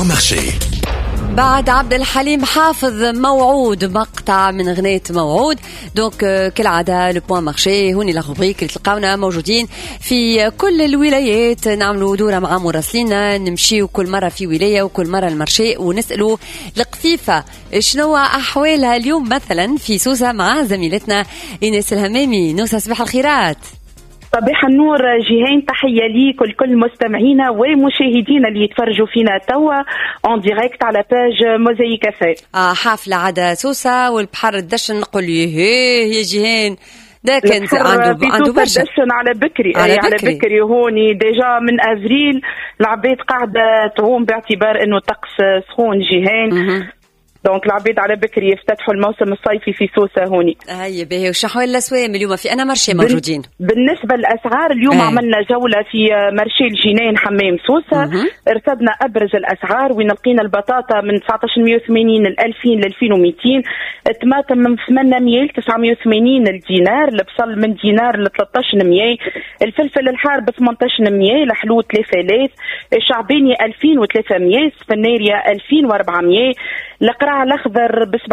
بوان مارشي. بعد عبد الحليم حافظ موعود، مقطع من أغنية موعود. دونك كالعادة لبوان مارشي هوني لغوبريك اللي تلقاونا موجودين في كل الولايات، نعملوا دورة مع مراسلينا، نمشيو كل مرة في ولاية وكل مرة المارشي ونسألوا القفيفة شنو أحوالها اليوم. مثلا في سوسة مع زميلتنا إيناس الهمامي. نوسة صباح الخيرات. صباح النور جيهان، تحية ليك ولكل مستمعينا ومشاهدينا اللي يتفرجوا فينا توا اون ديريكت على باج موزايك اف ام. حافلة عدا سوسة والبحر الدشن، نقول يا جيهان ده كان عنده برشا دشن على بكري هوني ديجا من افريل العباد قاعدة تعوم باعتبار انه طقس سخون جيهان. دونك العبيد على بكري يفتتحوا الموسم الصيفي في سوسة هوني. هاي باهي. وش أحوال الأسواق اليوم في أنا مرشي موجودين؟ بالنسبة للأسعار اليوم عملنا جولة في مرشي الجنين حمام سوسة. ارصدنا أبرز الأسعار وين لقينا البطاطا من 1980 ل 2000 ل 2200، الطماطم من 800 ل 980 الدينار، البصل من دينار ل 1300، الفلفل الحار ب 1800، الحلو 3000، الشعبيني 2300، السفناريا 2400، القراع الاخضر ب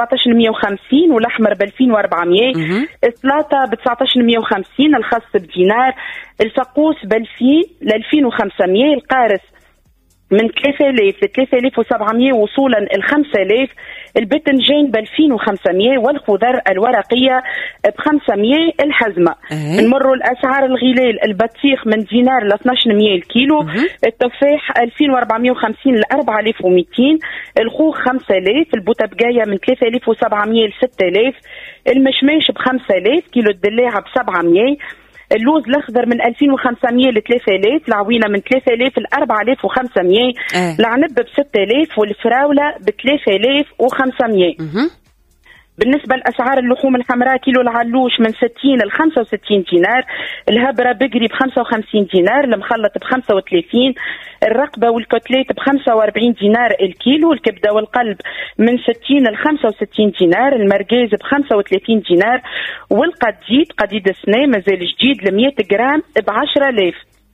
1750 والاحمر ب 2400، السلطه ب 1950، الخس بدينار، الفقوس ب 2000 ل 2500، القارص من 3000 ل 3700 وصولا ل 5000، البتنجان ب 2500، والخضر الورقيه ب 500 الحزمه. نمروا الاسعار الغلال، البطيخ من دينار ل 1200 الكيلو، التفاح 2450 ل 4200، الخوخ 5000، البوتبقايه من 3700 ل 6000، المشماش ب 5000، كيلو الدلاعه ب 700، اللوز الاخضر من 2500 ل 3000، العوينه من 3000 ل 4500، العنب ب 6000، والفراوله ب 3500. بالنسبة لأسعار اللحوم الحمراء، كيلو العلوش من 60 ل 65 دينار، الهبرة بقري ب 55 دينار، المخلط ب 35، الرقبة والكوتليت ب 45 دينار الكيلو، الكبدة والقلب من 60 ل 65 دينار، المرقاز ب 35 دينار، قديد السنة مازال جديد ل 100 جرام ب 10000.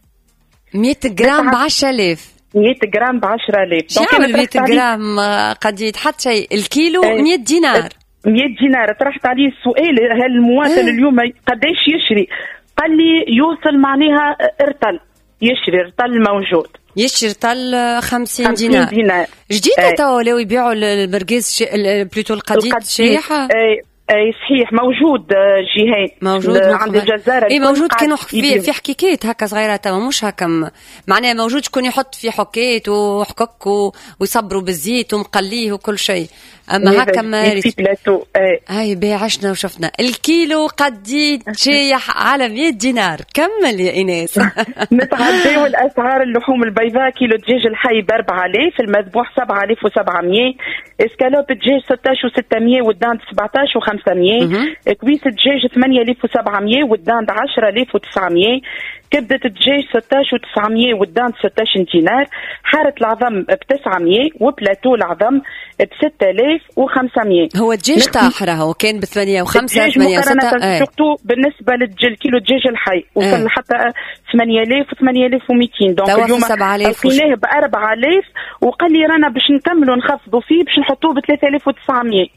100 جرام ب 10000. 100 جرام ب 10000. شنو 100 جرام قديد حتى شيء الكيلو 100 دينار. 100 دينار. طرحت عليه السؤال، هل المواطن اليوم قداش يشري؟ قال لي يوصل معناها ارطل، يشري ارطل موجود، يشري ارطل 50 دينار جديدة. توا لو يبيعوا المرقاز بلوتو القديد شايحة. اي صحيح موجود جيهان، موجود عند الجزارة. موجود كانوا في حكيكات هكا صغيرة توا، مش هكا معناها موجود شكون يحط في حكيت وحكك ويصبروا بالزيت ومقليه وكل شيء. اما هكا ما في بلاتو. هاي عشنا وشفنا. الكيلو قديد شايح على 100 دينار. كمل يا ايناس. نتعداو الاسعار، اللحوم البيضاء كيلو دجاج الحي ب 4000، المذبوح 7700، اسكالوب دجاج 16600 والداند 17500، كويس دجاج 8700 والداند 10900، كبدة الدجاج 16900 والداند 16 دينار، حارة العظم ب 900 وبلاتو العظم ب 6500. هو الدجاج طاحرة هو كان ب 8 و5 8 و6. سورتو بالنسبة للكيلو الدجاج الحي وصل حتى 8000 و 8200. دونك اليوم لقيناه ب 4000 وقال لي رانا باش نكملوا نخفضوا فيه باش نحطوه ب 3900.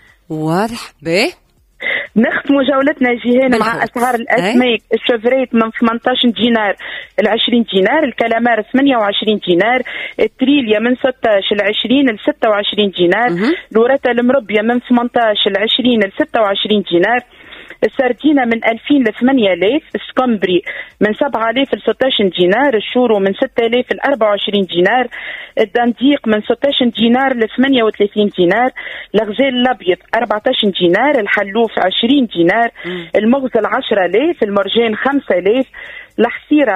واضح به. نختموا جولتنا جيهان مع أسعار الأسماك. الشفريت من 18 دينار ل 20 دينار، الكالامار 28 دينار، التريليا من 16 ل 20 ل 26 دينار، الورثة المربية من 18 ل 20 ل 26 دينار، السردينة من 2000 ل 8000، السكمبري من 7000 ل 16 دينار، الشورو من 6000 ل 24 دينار، الدنديق من 16 دينار ل 38 دينار، الغزال الأبيض 14 دينار، الحلوف 20 دينار، المغزل 10000، المرجان 5000، الحسيرة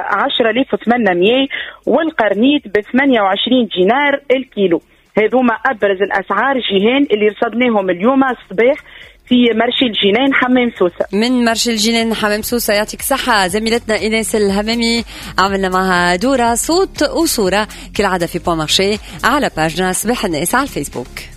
10800، والقرنيت ب 28 دينار الكيلو. هذوما أبرز الأسعار جيهان اللي رصدناهم اليوم الصباح في مرشي الجنين حمام سوسة. من مرشي الجنين حمام سوسة يعطيك صحة زميلتنا إيناس الهمامي. عملنا معها دورة صوت وصورة كالعادة في بوان مارشي على باجنا صباح الناس على الفيسبوك.